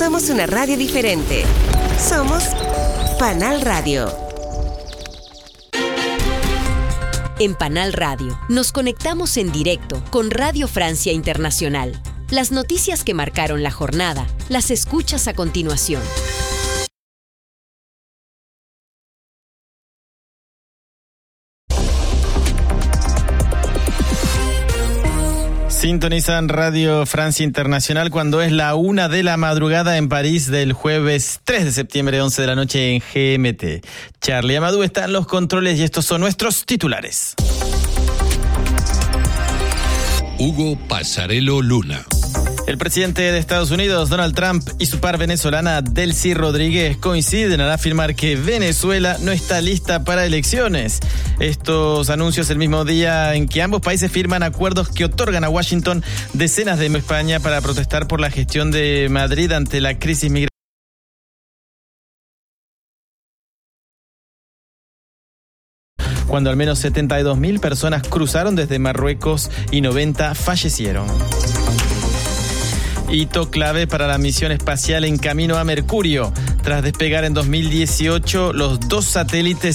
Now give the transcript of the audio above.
Somos una radio diferente. Somos Panal Radio. En Panal Radio nos conectamos en directo con Radio Francia Internacional. Las noticias que marcaron la jornada las escuchas a continuación. Sintonizan Radio Francia Internacional cuando es la 1 de la madrugada en París del jueves 3 de septiembre, 11 de la noche en GMT. Charlie Amadou está en los controles y estos son nuestros titulares. Hugo Pasarello Luna. El presidente de Estados Unidos, Donald Trump, y su par venezolana, Delcy Rodríguez, coinciden al afirmar que Venezuela no está lista para elecciones. Estos anuncios el mismo día en que ambos países firman acuerdos que otorgan a Washington decenas de millones de España para protestar por la gestión de Madrid ante la crisis migratoria. Cuando al menos 72.000 personas cruzaron desde Marruecos y 90 fallecieron. Hito clave para la misión espacial en camino a Mercurio. Tras despegar en 2018, los 2 satélites